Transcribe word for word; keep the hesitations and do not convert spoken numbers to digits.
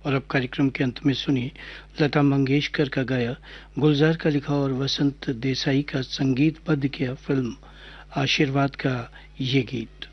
और अब कार्यक्रम के अंत में सुनिए लता मंगेशकर का गाया, गुलजार का लिखा और वसंत देसाई का संगीतबद्ध किया फिल्म आशीर्वाद का ये गीत।